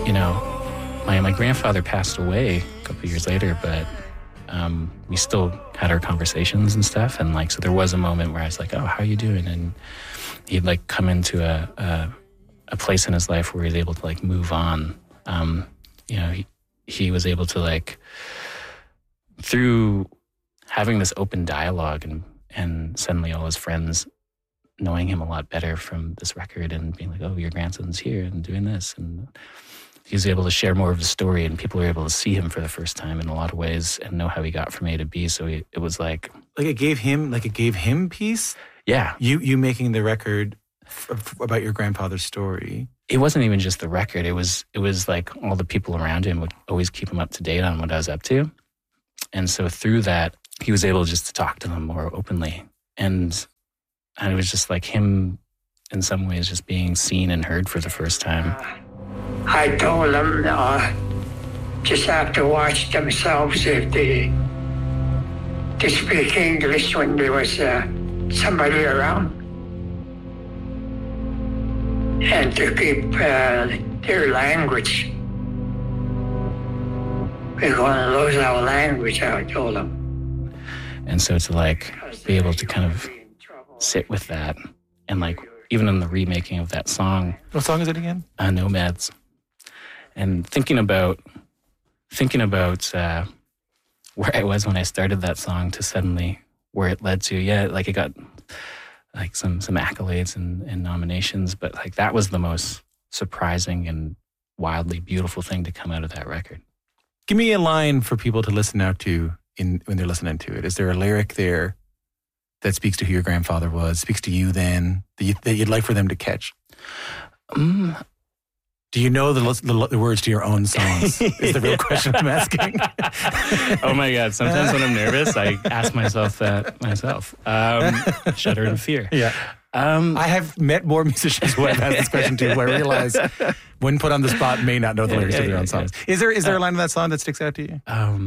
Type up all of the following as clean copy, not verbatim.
you know, my grandfather passed away a couple of years later, but we still had our conversations and stuff. And like, so there was a moment where I was like, oh, how are you doing? And he'd like come into a place in his life where he was able to like move on. You know, he was able to like, through having this open dialogue and suddenly all his friends knowing him a lot better from this record and being like, oh, your grandson's here and doing this. And he was able to share more of the story, and people were able to see him for the first time in a lot of ways and know how he got from A to B. So it was like it gave him peace. Yeah, you making the record about your grandfather's story. It wasn't even just the record. It was like all the people around him would always keep him up to date on what I was up to, and so through that, he was able just to talk to them more openly, and it was just like him, in some ways, just being seen and heard for the first time. I told them just have to watch themselves if they speak English when there was somebody around, and to keep their language. We're going to lose our language, I told them. And so to like be able to kind of sit with that, and like even in the remaking of that song. What song is it again? Nomads. And thinking about where I was when I started that song to suddenly where it led to, like it got like some accolades and nominations, but like that was the most surprising and wildly beautiful thing to come out of that record. Give me a line for people to listen out to when they're listening to it. Is there a lyric there that speaks to who your grandfather was, speaks to you then, that you'd like for them to catch? Do you know the words to your own songs? Is the real question I'm asking. Oh my God. Sometimes when I'm nervous, I ask myself that myself. Shudder in fear. Yeah. I have met more musicians who I've asked this question to, who I realize when put on the spot may not know the lyrics of their own songs. Is there a line in that song that sticks out to you?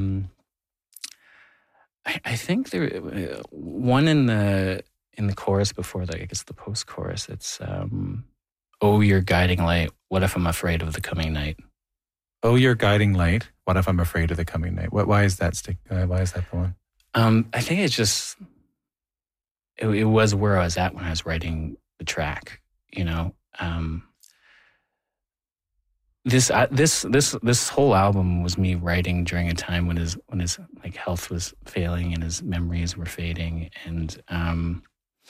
I think there one in the chorus before I guess the post-chorus. It's oh, your guiding light. What if I'm afraid of the coming night? Oh, your guiding light. What if I'm afraid of the coming night? Why is that why is that the one? I think it's just it was where I was at when I was writing the track. You know, this whole album was me writing during a time when his like health was failing and his memories were fading, and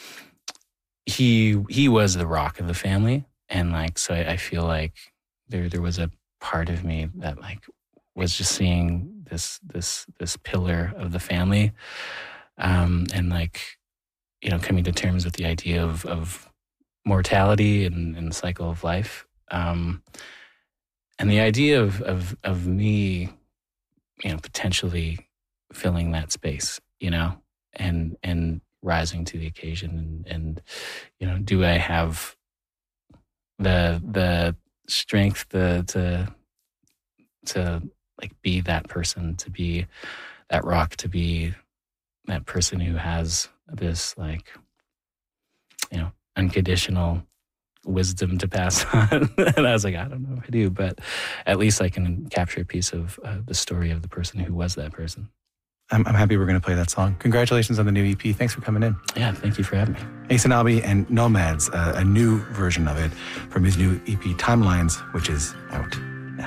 he was the rock of the family. And like, so I feel like there was a part of me that like was just seeing this pillar of the family, and like, you know, coming to terms with the idea of mortality and the cycle of life, and the idea of me, you know, potentially filling that space, you know, and rising to the occasion, and you know, do I have the strength to like be that person, to be that rock, to be that person who has this like, you know, unconditional wisdom to pass on. And I was like, I don't know if I do, but at least I can capture a piece of the story of the person who was that person. I'm happy we're going to play that song. Congratulations on the new EP. Thanks for coming in. Yeah, thank you for having me. Ace and Albee and Nomads, a new version of it from his new EP Timelines, which is out.